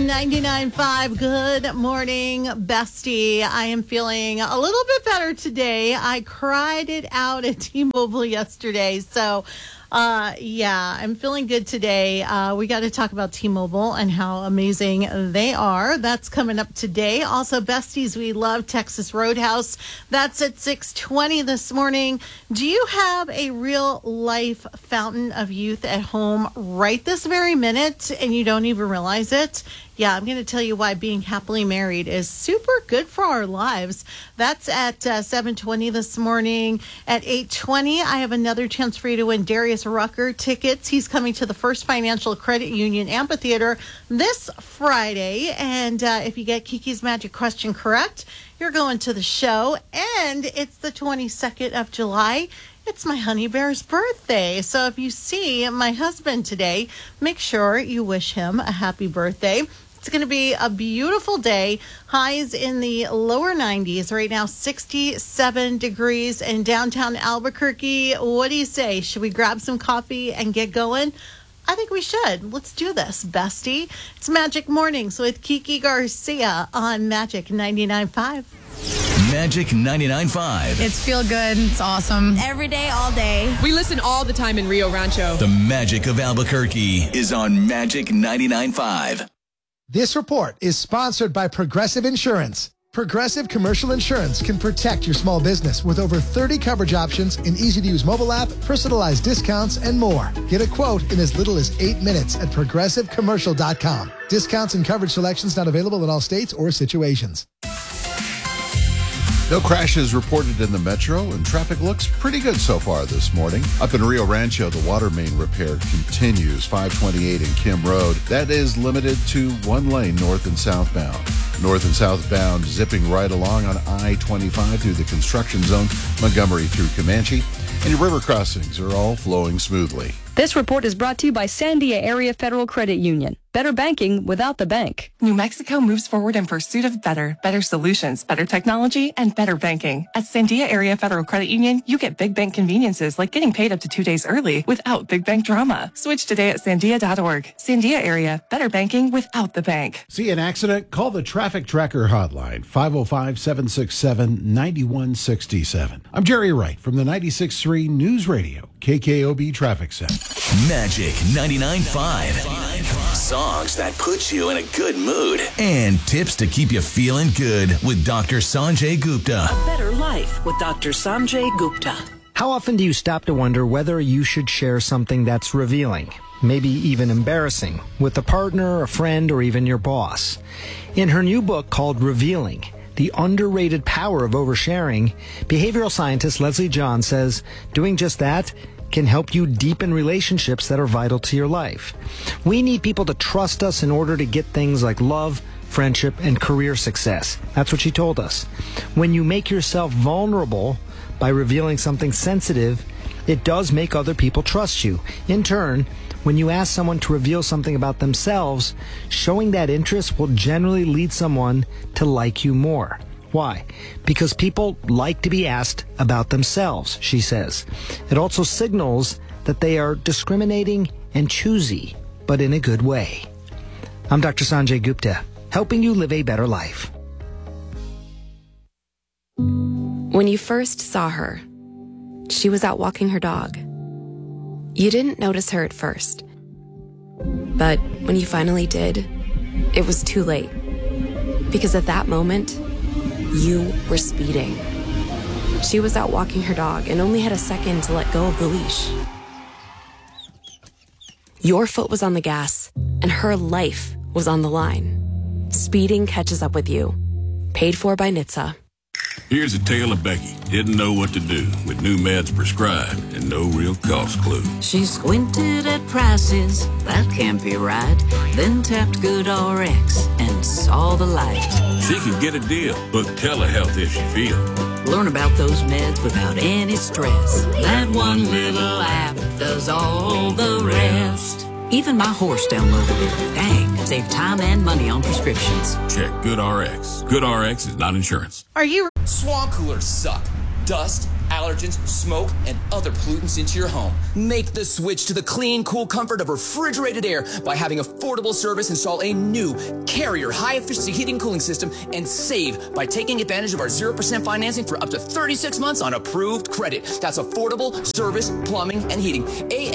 99.5. Good morning, bestie. I am feeling a little bit better today. I cried it out at T-Mobile yesterday. So, I'm feeling good today. We got to talk about T-Mobile and how amazing they are. That's coming up today. Also, besties, we love Texas Roadhouse. That's at 6:20 this morning. Do you have a real life fountain of youth at home right this very minute and you don't even realize it? Yeah, I'm going to tell you why being happily married is super good for our lives. That's at 7:20 this morning. At 8:20, I have another chance for you to win Darius Rucker tickets. He's coming to the First Financial Credit Union Amphitheater this Friday. And if you get Kiki's Magic Question correct, you're going to the show. And it's the 22nd of July. It's my honey bear's birthday. So if you see my husband today, make sure you wish him a happy birthday. It's going to be a beautiful day. Highs in the lower 90s. Right now, 67 degrees in downtown Albuquerque. What do you say? Should we grab some coffee and get going? I think we should. Let's do this, bestie. It's Magic Mornings with Kiki Garcia on Magic 99.5. Magic 99.5. It's feel good. It's awesome. Every day, all day. We listen all the time in Rio Rancho. The magic of Albuquerque is on Magic 99.5. This report is sponsored by Progressive Insurance. Progressive Commercial Insurance can protect your small business with over 30 coverage options, an easy-to-use mobile app, personalized discounts, and more. Get a quote in as little as 8 minutes at progressivecommercial.com. Discounts and coverage selections not available in all states or situations. No crashes reported in the metro, and traffic looks pretty good so far this morning. Up in Rio Rancho, the water main repair continues, 528 and Kim Road. That is limited to one lane north and southbound. North and southbound zipping right along on I-25 through the construction zone, Montgomery through Comanche. And your river crossings are all flowing smoothly. This report is brought to you by Sandia Area Federal Credit Union. Better banking without the bank. New Mexico moves forward in pursuit of better solutions, better technology, and better banking. At Sandia Area Federal Credit Union, you get big bank conveniences like getting paid up to 2 days early without big bank drama. Switch today at sandia.org. Sandia Area, better banking without the bank. See an accident? Call the Traffic Tracker hotline, 505-767-9167. I'm Jerry Wright from the 96.3 News Radio, KKOB Traffic Center. Magic 99.5. Songs that put you in a good mood. And tips to keep you feeling good with Dr. Sanjay Gupta. A better life with Dr. Sanjay Gupta. How often do you stop to wonder whether you should share something that's revealing, maybe even embarrassing, with a partner, a friend, or even your boss? In her new book called Revealing, The Underrated Power of Oversharing, behavioral scientist Leslie John says doing just that can help you deepen relationships that are vital to your life. We need people to trust us in order to get things like love, friendship, and career success. That's what she told us. When you make yourself vulnerable by revealing something sensitive, it does make other people trust you. In turn, when you ask someone to reveal something about themselves, showing that interest will generally lead someone to like you more. Why? Because people like to be asked about themselves, she says. It also signals that they are discriminating and choosy, but in a good way. I'm Dr. Sanjay Gupta, helping you live a better life. When you first saw her, she was out walking her dog. You didn't notice her at first. But when you finally did, it was too late. Because at that moment, you were speeding. She was out walking her dog and only had a second to let go of the leash. Your foot was on the gas, and her life was on the line. Speeding catches up with you. Paid for by NHTSA. Here's a tale of Becky. Didn't know what to do with new meds prescribed and no real cost clue. She squinted at prices, that can't be right. Then tapped GoodRx and saw the light. She could get a deal, book telehealth if she feel. Learn about those meds without any stress. That one little app does all the rest. Even my horse downloaded it. Dang, save time and money on prescriptions. Check GoodRx. GoodRx is not insurance. Are you? Swamp coolers suck. Dust, allergens, smoke, and other pollutants into your home. Make the switch to the clean, cool comfort of refrigerated air by having affordable service install a new Carrier high-efficiency heating and cooling system and save by taking advantage of our 0% financing for up to 36 months on approved credit. That's affordable service, plumbing, and heating.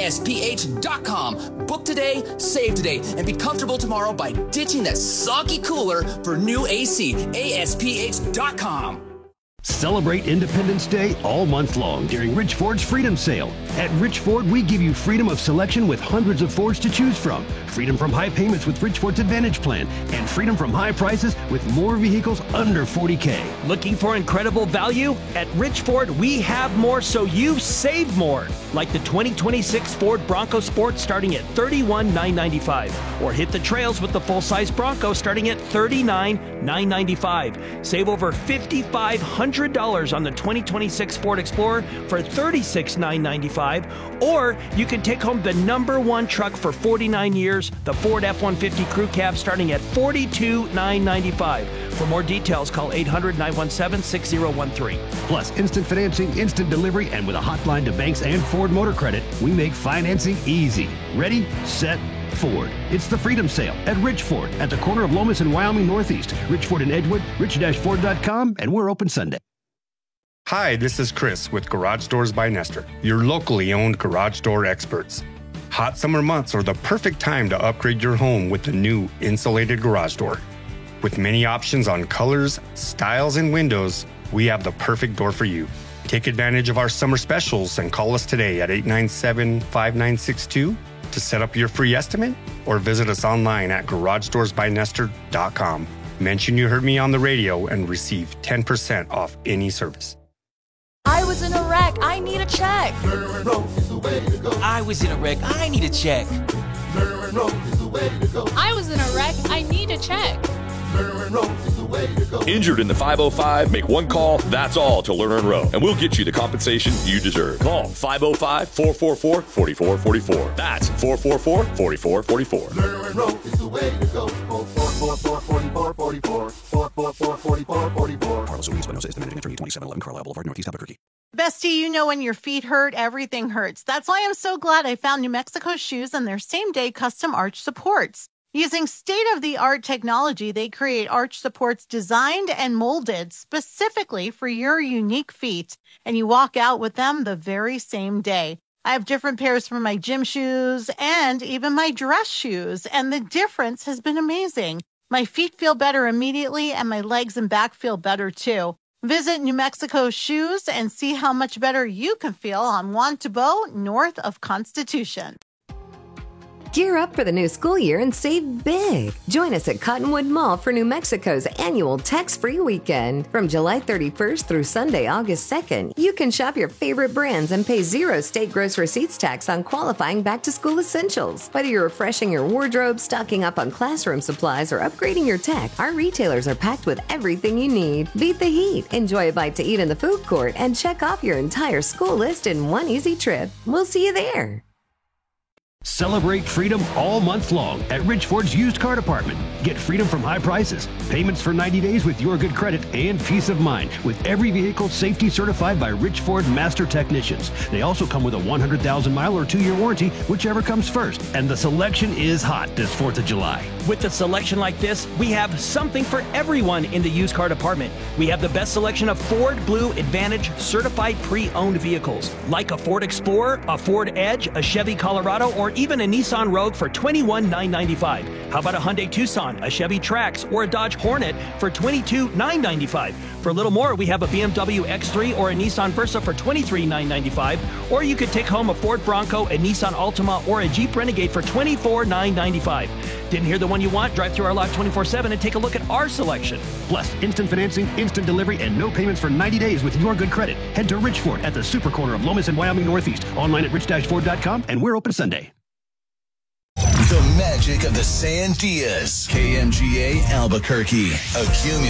ASPH.com. Book today, save today, and be comfortable tomorrow by ditching that soggy cooler for new AC. ASPH.com. Celebrate Independence Day all month long during Rich Ford's Freedom Sale. At Rich Ford, we give you freedom of selection with hundreds of Fords to choose from. Freedom from high payments with Rich Ford's Advantage Plan. And freedom from high prices with more vehicles under $40K. Looking for incredible value? At Rich Ford, we have more so you save more. Like the 2026 Ford Bronco Sport starting at $31,995. Or hit the trails with the full-size Bronco starting at $39,995. Save over $5,500 on the 2026 Ford Explorer for $36,995, or you can take home the +1 truck for 49 years, the Ford F-150 Crew Cab starting at $42,995. For more details, call 800-917-6013. Plus, instant financing, instant delivery, and with a hotline to banks and Ford Motor Credit, we make financing easy. Ready, set, Ford. It's the Freedom Sale at Rich Ford at the corner of Lomas and Wyoming Northeast. Rich Ford in Edgewood, rich-ford.com, and we're open Sunday. Hi, this is Chris with Garage Doors by Nestor, your locally owned garage door experts. Hot summer months are the perfect time to upgrade your home with the new insulated garage door. With many options on colors, styles, and windows, we have the perfect door for you. Take advantage of our summer specials and call us today at 897-5962 to set up your free estimate, or visit us online at garageDoorsByNestor.com. Mention you heard me on the radio and receive 10% off any service. I was in a wreck. I need a check. I was in a wreck. I need a check. I was in a wreck. I need a check. Injured in the 505? Make one call, that's all, to Lerner and Rowe, and we'll get you the compensation you deserve. Call 505-444-4444. That's 444-4444. Lerner and Rowe is the way to go. 444-4444. 444-4444. Carlos Ruiz, Espinosa, Estimate, 2711 Carlisle Boulevard, Northeast Albuquerque. Bestie, you know when your feet hurt, everything hurts. That's why I'm so glad I found New Mexico Shoes and their same-day custom arch supports. Using state-of-the-art technology, they create arch supports designed and molded specifically for your unique feet, and you walk out with them the very same day. I have different pairs for my gym shoes and even my dress shoes, and the difference has been amazing. My feet feel better immediately, and my legs and back feel better too. Visit New Mexico Shoes and see how much better you can feel on Juan Tabo, north of Constitution. Gear up for the new school year and save big. Join us at Cottonwood Mall for New Mexico's annual tax-free weekend. From July 31st through Sunday, August 2nd, you can shop your favorite brands and pay 0 state gross receipts tax on qualifying back-to-school essentials. Whether you're refreshing your wardrobe, stocking up on classroom supplies, or upgrading your tech, our retailers are packed with everything you need. Beat the heat, enjoy a bite to eat in the food court, and check off your entire school list in one easy trip. We'll see you there. Celebrate freedom all month long at Rich Ford's used car department. Get freedom from high prices, payments for 90 days with your good credit, and peace of mind with every vehicle safety certified by Rich Ford Master Technicians. They also come with a 100,000-mile or 2-year warranty, whichever comes first. And the selection is hot this 4th of July. With a selection like this, we have something for everyone in the used car department. We have the best selection of Ford Blue Advantage certified pre-owned vehicles, like a Ford Explorer, a Ford Edge, a Chevy Colorado, or even a Nissan Rogue for $21,995. How about a Hyundai Tucson, a Chevy Trax, or a Dodge Hornet for $22,995? For a little more, we have a BMW X3 or a Nissan Versa for $23,995. Or you could take home a Ford Bronco, a Nissan Altima, or a Jeep Renegade for $24,995. Didn't hear the one you want? Drive through our lot 24/7 and take a look at our selection. Plus, instant financing, instant delivery, and no payments for 90 days with your good credit. Head to Rich Ford at the super corner of Lomas and Wyoming Northeast. Online at rich-ford.com, and we're open Sunday. The magic of the Sandias. KMGA Albuquerque.